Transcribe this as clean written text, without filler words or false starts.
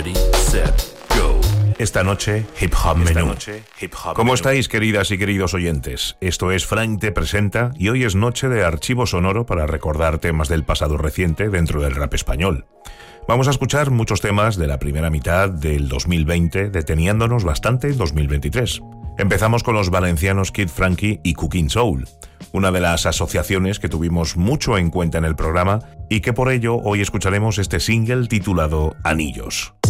Ready, set, go. Esta noche, Hip Hop Menú. ¿Cómo estáis, queridas y queridos oyentes? Esto es Frank Te Presenta y hoy es noche de archivo sonoro para recordar temas del pasado reciente dentro del rap español. Vamos a escuchar muchos temas de la primera mitad del 2020, deteniéndonos bastante en 2023. Empezamos con los valencianos Kid Frankie y Cooking Soul, una de las asociaciones que tuvimos mucho en cuenta en el programa y que por ello hoy escucharemos este single titulado Anillos.